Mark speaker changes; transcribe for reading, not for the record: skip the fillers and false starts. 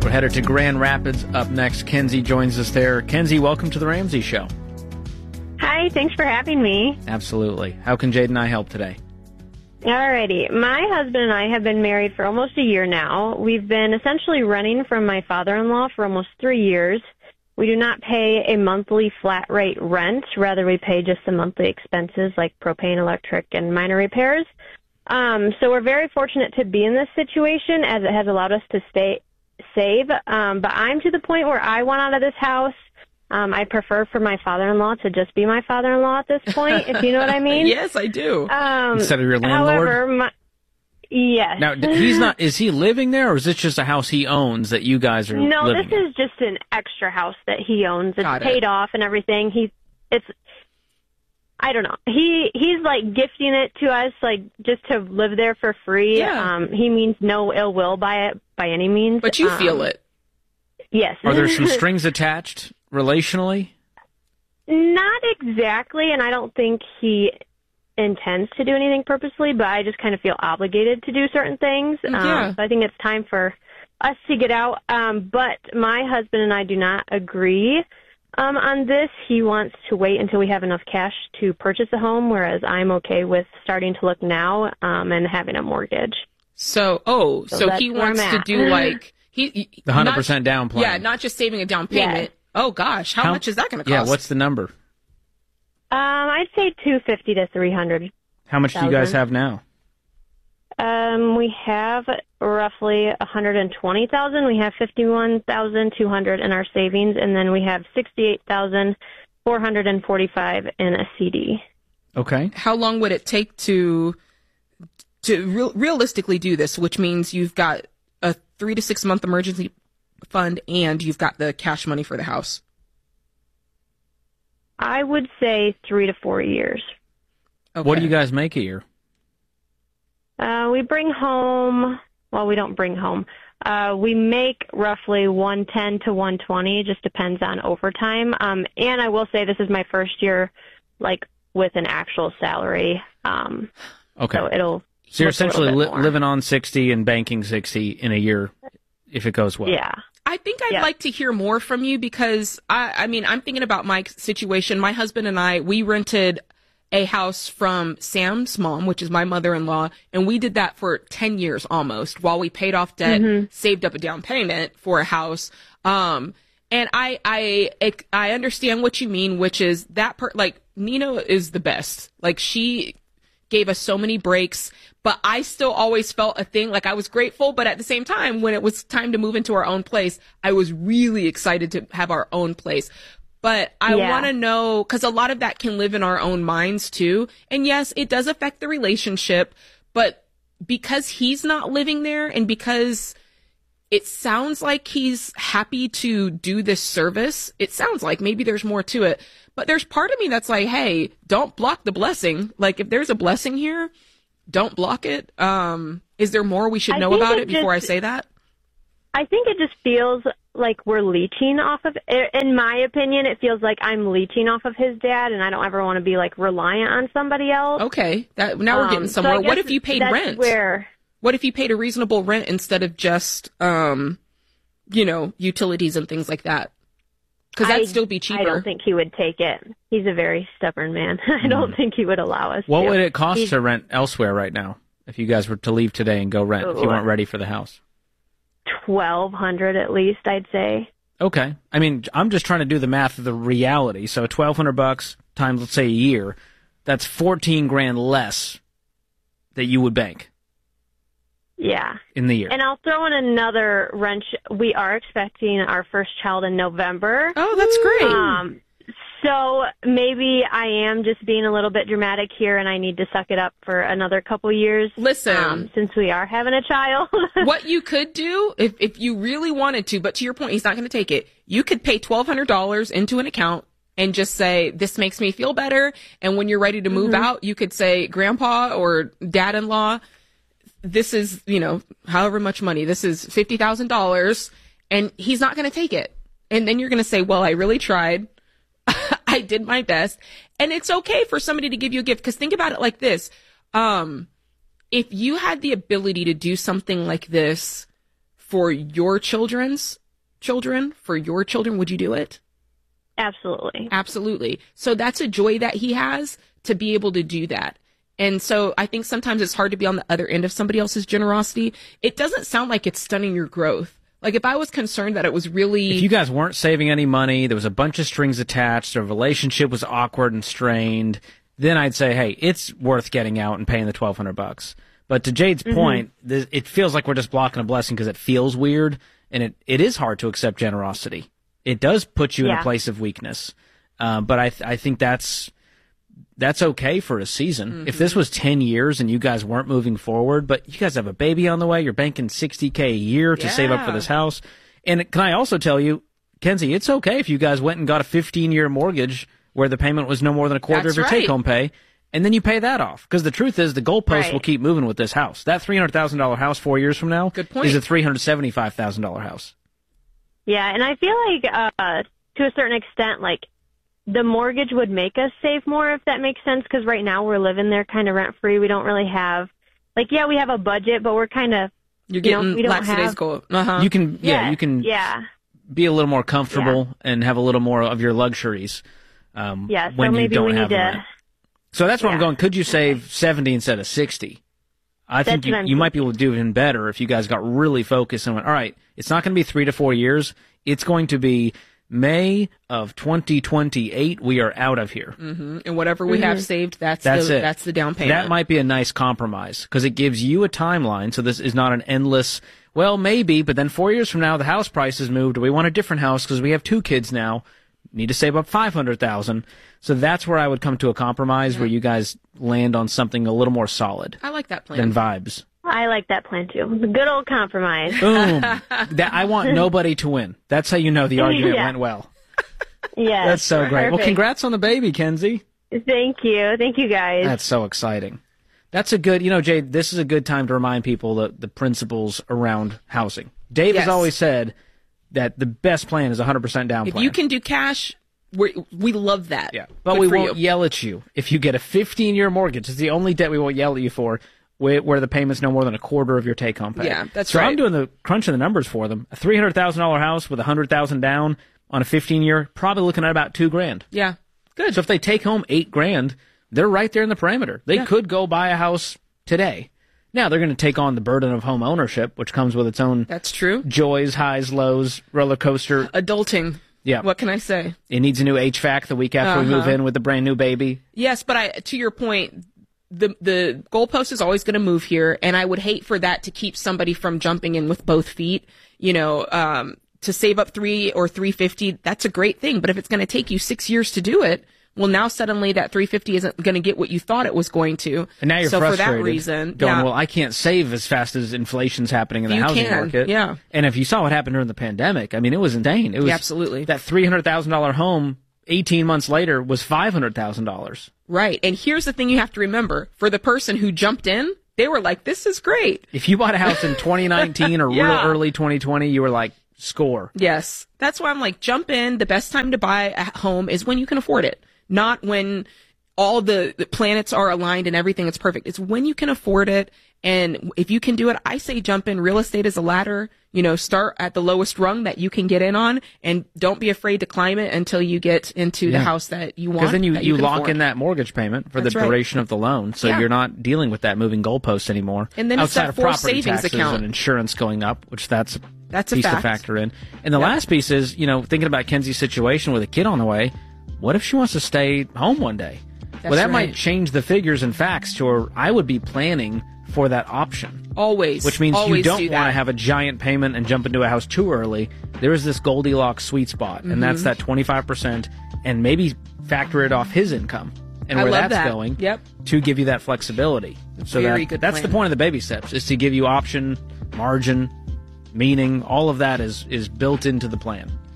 Speaker 1: We're headed to Grand Rapids. Up next, Kenzie joins us there. Kenzie, welcome to the Ramsey Show.
Speaker 2: Hi, thanks for having me.
Speaker 1: Absolutely. How can Jade and I help today?
Speaker 2: Alrighty. My husband and I have been married for almost a year now. We've been essentially renting from my father-in-law for almost 3 years. We do not pay a monthly flat rate rent. Rather, we pay just the monthly expenses like propane, electric, and minor repairs. So we're very fortunate to be in this situation as it has allowed us to save. But I'm to the point where I want out of this house. I prefer for my father-in-law to just be my father-in-law at this point, if you know what I mean.
Speaker 3: Yes, I do.
Speaker 1: Instead of your landlord?
Speaker 2: However, yes.
Speaker 1: Now, is he living there, or is this just a house he owns that you guys are living in?
Speaker 2: No, this is just an extra house that he owns. It's paid off and everything. I don't know. He's like gifting it to us, like just to live there for free.
Speaker 3: Yeah.
Speaker 2: He means no ill will by it by any means.
Speaker 3: But you feel it.
Speaker 2: Yes.
Speaker 1: Are there some strings attached relationally?
Speaker 2: Not exactly, and I don't think he intends to do anything purposely, but I just kind of feel obligated to do certain things.
Speaker 3: Yeah.
Speaker 2: So I think it's time for us to get out. But my husband and I do not agree on this. He wants to wait until we have enough cash to purchase a home, whereas I'm okay with starting to look now and having a mortgage.
Speaker 3: So he wants to do like the
Speaker 1: 100% down plan.
Speaker 3: Yeah, not just saving a down payment.
Speaker 2: Yes.
Speaker 3: Oh gosh, how much is that going to cost?
Speaker 1: Yeah, what's the number?
Speaker 2: I'd say $250 to $300.
Speaker 1: How much do you guys have now?
Speaker 2: We have roughly $120,000. We have $51,200 in our savings, and then we have $68,445 in a CD.
Speaker 1: Okay.
Speaker 3: How long would it take to realistically do this? Which means you've got a 3 to 6 month emergency fund, and you've got the cash money for the house.
Speaker 2: I would say 3 to 4 years.
Speaker 3: Okay.
Speaker 1: What do you guys make a year?
Speaker 2: We bring home, well, we don't bring home. We make roughly 110 to 120, just depends on overtime. And I will say this is my first year, like, with an actual salary.
Speaker 1: Okay.
Speaker 2: So
Speaker 1: you're essentially living on 60 and banking 60 in a year if it goes well.
Speaker 2: Yeah.
Speaker 3: I think I'd like to hear more from you because, I'm thinking about my situation. My husband and I, we rented a house from Sam's mom, which is my mother-in-law, and we did that for 10 years almost while we paid off debt, saved up a down payment for a house. And I understand what you mean, which is that like Nina is the best. Like she gave us so many breaks, but I still always felt a thing. Like I was grateful, but at the same time, when it was time to move into our own place, I was really excited to have our own place. But I want to know, because a lot of that can live in our own minds too. And yes, it does affect the relationship, but because he's not living there and because it sounds like he's happy to do this service, it sounds like maybe there's more to it. But there's part of me that's like, hey, don't block the blessing. Like if there's a blessing here, don't block it. Is there more we should know about it before I say that?
Speaker 2: I think it just feels like we're leeching off of, in my opinion, it feels like I'm leeching off of his dad, and I don't ever want to be like reliant on somebody else.
Speaker 3: Okay, now we're getting somewhere.
Speaker 2: So
Speaker 3: what if you paid rent? What if you paid a reasonable rent instead of just, utilities and things like that? Because that'd still be cheaper.
Speaker 2: I don't think he would take it. He's a very stubborn man. I don't think he would allow us
Speaker 1: What would it cost to rent elsewhere right now if you guys were to leave today and go rent if you weren't ready for the house?
Speaker 2: $1,200 at least, I'd say.
Speaker 1: Okay. I mean, I'm just trying to do the math of the reality. So $1,200 times, let's say, a year, that's $14,000 less that you would bank.
Speaker 2: Yeah.
Speaker 1: In the year.
Speaker 2: And I'll throw in another wrench. We are expecting our first child in November.
Speaker 3: Oh, that's great.
Speaker 2: So maybe I am just being a little bit dramatic here, and I need to suck it up for another couple years.
Speaker 3: Listen,
Speaker 2: since we are having a child.
Speaker 3: What you could do, if you really wanted to, but to your point, he's not going to take it. You could pay $1,200 into an account and just say, this makes me feel better. And when you're ready to move out, you could say, Grandpa or Dad-in-law, this is, however much money, this is $50,000, and he's not going to take it. And then you're going to say, well, I really tried. I did my best. And it's okay for somebody to give you a gift. Because think about it like this. If you had the ability to do something like this for your children's children, for your children, would you do it?
Speaker 2: Absolutely.
Speaker 3: Absolutely. So that's a joy that he has to be able to do that. And so I think sometimes it's hard to be on the other end of somebody else's generosity. It doesn't sound like it's stunning your growth. Like if I was concerned that it was really...
Speaker 1: If you guys weren't saving any money, there was a bunch of strings attached, the relationship was awkward and strained, then I'd say, hey, it's worth getting out and paying the $1,200. But to Jade's point, it feels like we're just blocking a blessing because it feels weird, and it is hard to accept generosity. It does put you in a place of weakness. But I think that's okay for a season. If this was 10 years and you guys weren't moving forward, but you guys have a baby on the way, you're banking $60K a year to save up for this house. And can I also tell you, Kenzie, it's okay if you guys went and got a 15-year mortgage where the payment was no more than a quarter of your take-home pay, and then you pay that off. Because the truth is, the goalpost will keep moving with this house. That $300,000 house 4 years from now is a $375,000 house.
Speaker 2: Yeah, and I feel like to a certain extent, like, the mortgage would make us save more, if that makes sense, because right now we're living there kind of rent-free. We don't really have, like, we have a budget, but we're kind of,
Speaker 3: you're getting
Speaker 2: we don't
Speaker 3: today's
Speaker 2: have...
Speaker 3: goal.
Speaker 1: You can, be a little more comfortable and have a little more of your luxuries when you don't have rent. So that's where I'm going. Could you save 70 instead of 60? I think you might be able to do even better if you guys got really focused and went, all right, it's not going to be 3 to 4 years. It's going to be May of 2028. We are out of here.
Speaker 3: And whatever we have saved, that's the down payment.
Speaker 1: That might be a nice compromise because it gives you a timeline. So this is not an endless, well, maybe, but then 4 years from now, the house price has moved. We want a different house because we have 2 kids now. Need to save up $500,000. So that's where I would come to a compromise where you guys land on something a little more solid.
Speaker 3: I like that plan.
Speaker 1: Than vibes.
Speaker 2: I like that plan too. The good old compromise.
Speaker 1: Boom. I want nobody to win. That's how you know the argument went well.
Speaker 2: Yeah.
Speaker 1: That's so great.
Speaker 2: Perfect.
Speaker 1: Well, congrats on the baby, Kenzie.
Speaker 2: Thank you. Thank you, guys.
Speaker 1: That's so exciting. That's a good, Jade, this is a good time to remind people the principles around housing. Dave has always said that the best plan is 100% down plan.
Speaker 3: If you can do cash, we love that.
Speaker 1: Yeah. But we won't yell at you. If you get a 15-year mortgage, it's the only debt we won't yell at you for, where the payment's no more than a quarter of your take-home pay.
Speaker 3: Yeah, that's
Speaker 1: so
Speaker 3: right.
Speaker 1: I'm doing the crunching the numbers for them. A $300,000 house with $100,000 down on a 15-year, probably looking at about $2,000.
Speaker 3: Yeah, good.
Speaker 1: So if they take home $8,000, they're right there in the parameter. They could go buy a house today. Now they're going to take on the burden of home ownership, which comes with its own joys, highs, lows, roller coaster.
Speaker 3: Adulting.
Speaker 1: Yeah.
Speaker 3: What can I say?
Speaker 1: It needs a new HVAC the week after we move in with the brand new baby.
Speaker 3: Yes, but to your point, the goalpost is always going to move here, and I would hate for that to keep somebody from jumping in with both feet. To save up $300 or $350, that's a great thing. But if it's going to take you 6 years to do it, well, now suddenly that $350 isn't going to get what you thought it was going to.
Speaker 1: And now you're frustrated.
Speaker 3: For that reason,
Speaker 1: going, well, I can't save as fast as inflation's happening in the housing market.
Speaker 3: Yeah.
Speaker 1: And if you saw what happened during the pandemic, I mean, it was insane. It was
Speaker 3: absolutely.
Speaker 1: That $300,000 home 18 months later was $500,000.
Speaker 3: Right. And here's the thing you have to remember. For the person who jumped in, they were like, this is great.
Speaker 1: If you bought a house in 2019 or real early 2020, you were like, score.
Speaker 3: Yes. That's why I'm like, jump in. The best time to buy a home is when you can afford it. Not when all the planets are aligned and everything is perfect. It's when you can afford it. And if you can do it, I say jump in. Real estate is a ladder. Start at the lowest rung that you can get in on, and don't be afraid to climb it until you get into the house that you want.
Speaker 1: Because then you lock in that mortgage payment for the duration of the loan, so you're not dealing with that moving goalpost anymore.
Speaker 3: And then
Speaker 1: outside
Speaker 3: it's that
Speaker 1: of
Speaker 3: forced
Speaker 1: property
Speaker 3: savings
Speaker 1: taxes
Speaker 3: account
Speaker 1: and insurance going up, which that's a piece
Speaker 3: fact.
Speaker 1: to factor in. And the last piece is, thinking about Kenzie's situation with a kid on the way. What if she wants to stay home one day? That might change the figures and facts to where I would be planning for that option.
Speaker 3: Always.
Speaker 1: Which means you don't want to have a giant payment and jump into a house too early. There is this Goldilocks sweet spot, and that's that 25%, and maybe factor it off his income and where that's going to give you that flexibility. So that's the point of the baby steps, is to give you option, margin, meaning, all of that is built into the plan.